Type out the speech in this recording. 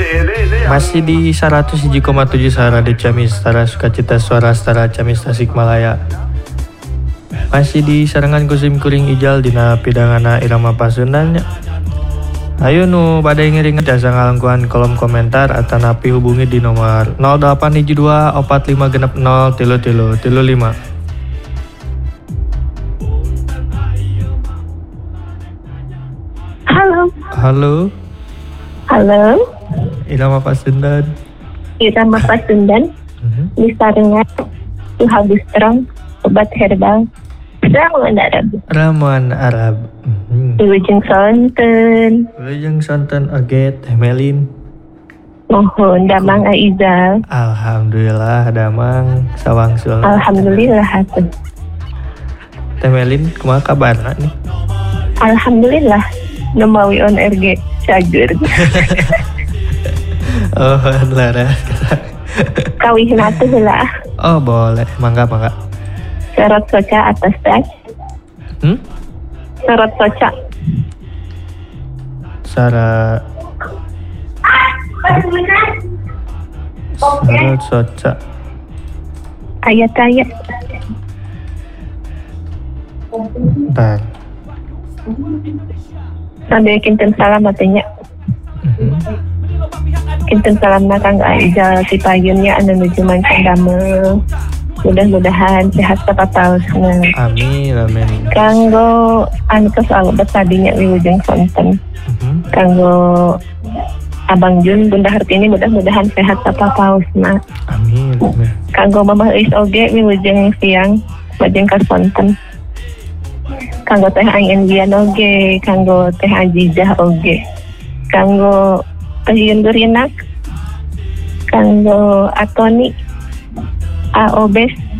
Masih di 101,7 Suara di Ciamis, Setara Sukacita, Suara Setara Ciamis Tasikmalaya. Masih di sarangan kusim kuring ijal dina pidangana irama Pasundan. Ayo nu pada ngiring jasa ngalangkuhan kolom komentar atau napi hubungi di nomor 0812 4560 3335. Halo. Irama Pasundan. Di sarangan tuh habis terang obat herbal Ramuan Arab. Wilujeng Sonten oge Teh Melin. Mohon damang Aizal. Alhamdulillah damang sawangsul. Alhamdulillah atuh. Teh Melin kumaha kabarna nih? Alhamdulillah nemawi on RG cager. Oh laras. Kawihna teh heula. Oh boleh, mangga. Syarat soca atas das. Syarat soca. Syarat soca. Ayat-ayat. Bentar. Sambil kinten salam atunya. Kinten salam Kang Aizal si payunnya anu nuju mancan damel. Mudah-mudahan sehat sapatausna. Amin. Kanggo anu soal obat tadinya wilujeng sonten. Kanggo Abang Jun, Bunda Hartini mudah-mudahan sehat sapatausna. Amin. Kanggo Mamah Eis oge wilujeng siang bajeng ka sonten. Kanggo Teh Aing Endian oge, kanggo Teh Ajijah oge. Kanggo Teh Yundurinak, kanggo Atoni, AOBes,